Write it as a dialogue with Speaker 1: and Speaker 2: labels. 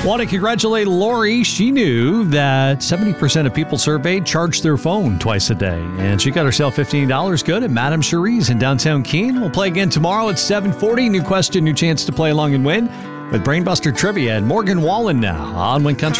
Speaker 1: Want to congratulate Lori. She knew that 70% of people surveyed charge their phone twice a day. And she got herself $15 good at Madame Cherie's in downtown Keene. We'll play again tomorrow at 7:40. New question, new chance to play along and win with Brainbuster Trivia and Morgan Wallen now on Wind Country.